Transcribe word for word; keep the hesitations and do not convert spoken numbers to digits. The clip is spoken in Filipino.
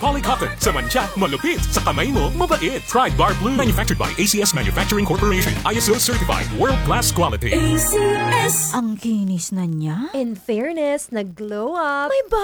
Polycotton. Sa mantsa, malupit. Sa kamay mo, mabait. Try Bar Blue. Manufactured by A C S Manufacturing Corporation. I S O certified. World-class quality. A C S. Ang kinis na niya. In fairness, nag-glow up. May